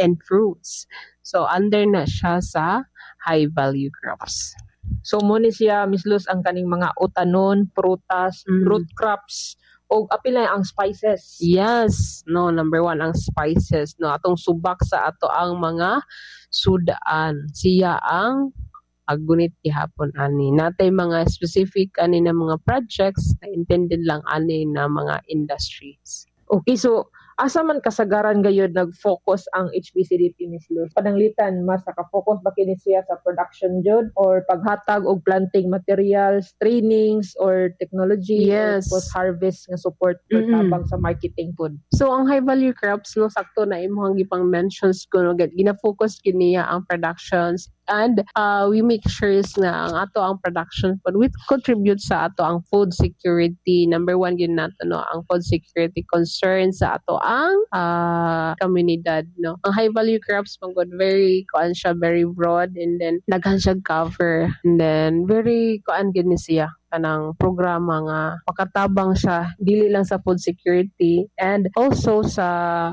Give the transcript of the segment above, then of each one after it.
and fruits. So under na siya sa high value crops. So mo ni siya Miss Luz ang kaning mga utanon, prutas, root crops o apilay ang spices. Yes, no, number 1 ang spices, no, atong subak sa ato ang mga sudaan. Siya ang agunit gihapon ani. Natay mga specific ani na mga projects na intended lang ani na mga industries. Okay, so asa man kasagaran gayud nag-focus ang HBCDP Miss Luz? Pananglitan mas naka-focus ba kini siya sa production jud or paghatag og planting materials, trainings or technology or post-harvest nga support or tabang sa marketing pod? So ang high value crops no sakto na imong gipang mentions ko no gina-focus kiniya ang productions and we make sure na ang ato ang production pod we contribute sa ato ang food security. Number 1 yun nato no ang food security concern sa ato ang komunidad no. Ang high value crops manggod very kuan siya, very broad, and then daghan siya cover, and then very kuan gid ni siya kanang programa nga makatabang siya dili lang sa food security and also sa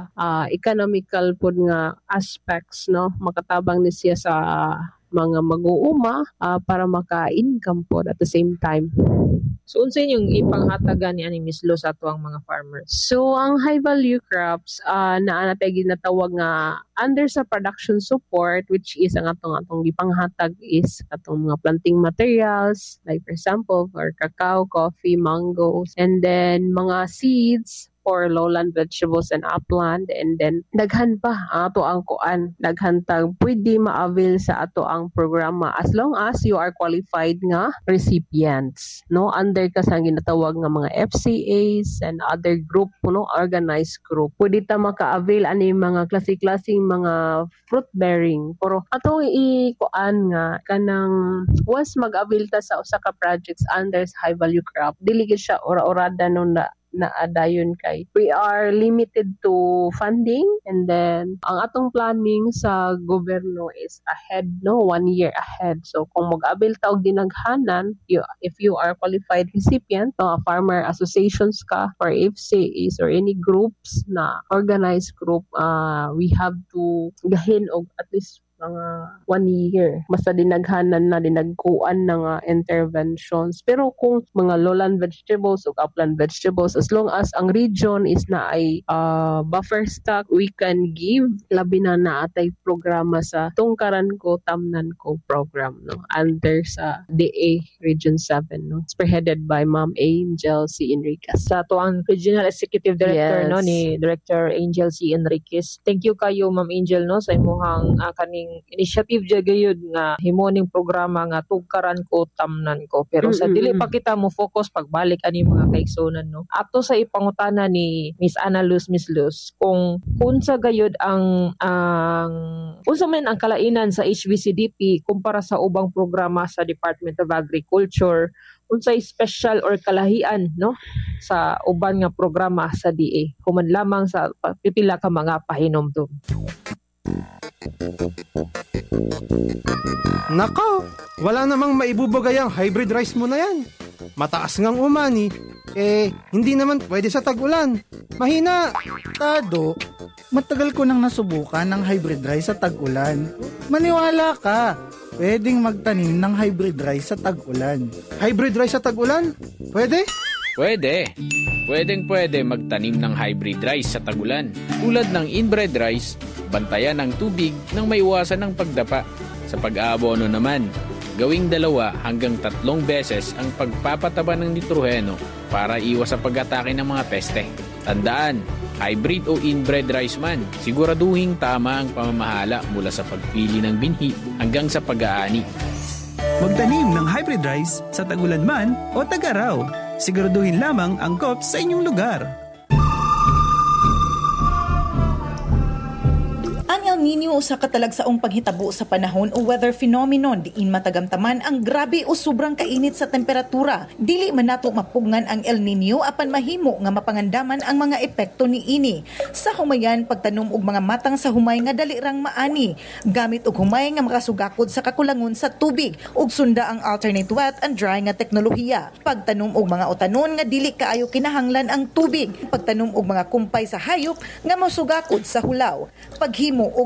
economical pod nga aspects no. Makatabang ni siya sa mga mag-uuma para maka-income pod at the same time. So unsay inyong ipanghatagan ni ani Miss Luz sa ato ang mga farmers? So ang high value crops naa natay ginatawag nga under sa production support, which is ang atong gipanghatag is atong mga planting materials like for example for cacao, coffee, mangoes, and then mga seeds for lowland vegetables and upland, and then daghan pa ato ang kuan, daghan tag pwede ma-avail sa ato ang programa as long as you are qualified nga recipients no, under ka sa ginatawag nga mga FCAs and other group no, organized group. Pwede ta maka-avail ani mga klase-klaseng mga fruit bearing, pero atong i-kuan nga kanang once mag-avail ta sa usa ka projects under high value crop, dili gyud siya ora-orada no na adayon kay we are limited to funding, and then ang atong planning sa gobyerno is ahead no, 1 year ahead. So kung mag-avail ta og dinaghanan, if you are qualified recipient, farmer associations ka or FCAs or any groups na organized group, we have to gahin og at least mga 1 year. Basta dinaghanan na, dinagkuan na nga interventions. Pero kung mga lowland vegetables o upland vegetables, as long as ang region is na ay buffer stock, we can give. Labi na naatay programa sa Tungkaran Ko, Tamnan Ko program no, under sa DA Region 7 no, spearheaded by Ma'am Angel C. Enriquez. Sa to ang Regional Executive Director no, ni Director Angel C. Enriquez. Thank you kayo Ma'am Angel no sa imong kaning initiative dya gayud nga himoning programa nga Tugkaran Ko, Tamnan Ko. Pero sa dili pa kita mo focus pagbalik ani mga kaigsunan no. Ato sa ipangutana ni Miss Ana Luz, Miss Luz, kung unsa gayud ang unsa man ang kalainan sa HBCDP kumpara sa ubang programa sa Department of Agriculture, unsay special or kalahian no sa uban nga programa sa DA human lamang sa pipila ka mga pahinomdom. Nako, wala namang maibubagay ang hybrid rice mo na yan. Mataas ngang umani, hindi naman pwede sa tag-ulan. Mahina. Tado, matagal ko nang nasubukan ng hybrid rice sa tag-ulan. Maniwala ka, pwedeng magtanim ng hybrid rice sa tag-ulan. Hybrid rice sa tag-ulan? Pwede? Pwede. Pwedeng-pwede magtanim ng hybrid rice sa tag-ulan. Tulad ng inbred rice, bantayan ng tubig nang maiwasan ng pagdapa. Sa pag-aabono naman, gawing 2 hanggang 3 beses ang pagpapataba ng nitroheno para iwas sa pag-atake ng mga peste. Tandaan, hybrid o inbred rice man, siguraduhin tama ang pamamahala mula sa pagpili ng binhi hanggang sa pag-aani. Magtanim ng hybrid rice sa tag-ulan man o tag-araw. Siguraduhin lamang ang COPS sa inyong lugar. Ang El Nino usa ka talagsaong panghitabo sa panahon o weather phenomenon diin matagamtaman ang grabe o sobrang kainit sa temperatura. Dili man nato mapugngan ang El Nino apan mahimo nga mapangandaman ang mga epekto niini. Sa humayan pagtanom og mga matang sa humay nga dali rang maani, gamit og humay nga makasugakod sa kakulangon sa tubig ug sunda ang alternate wet and dry nga teknolohiya. Pagtanom og mga utanon nga dili kaayo kinahanglan ang tubig, pagtanom og mga kumpay sa hayop nga mosugakod sa hulaw, paghimo og